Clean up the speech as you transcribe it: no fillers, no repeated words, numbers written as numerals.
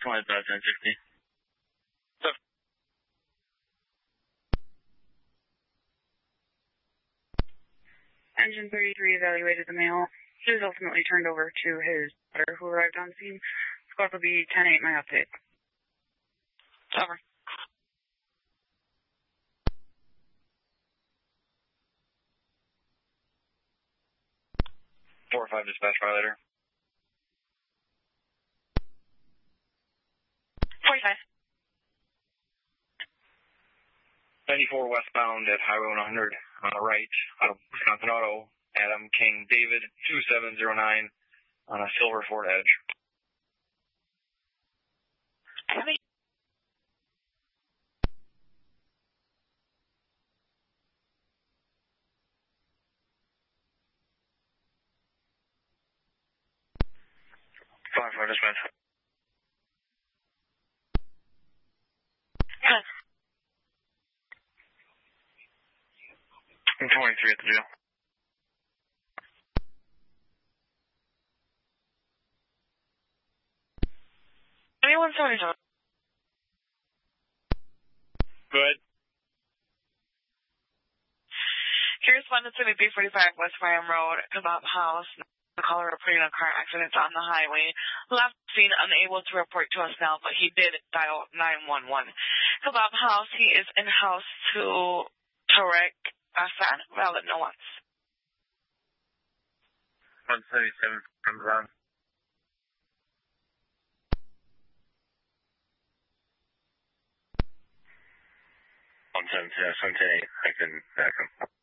1060. Engine 33 evaluated the male. He was ultimately turned over to his daughter, who arrived on scene. Squawk will be 10-8, my update. Over. 4-5 dispatch violator. 45. 94 westbound at Highway 100 on the right, out of Wisconsin Auto, Adam King David 2709 on a silver Ford Edge. Heavy. Five dispatch. 23 at the jail. Anyone 77. Good. He responded to the B45 West Graham Road, Kebab House. The caller reporting a car accident on the highway. Left scene unable to report to us now, but he did dial 911. Kebab House, he is in-house to Tarek Assad, valid no ones. 177 comes on. 177, 178, I can back him.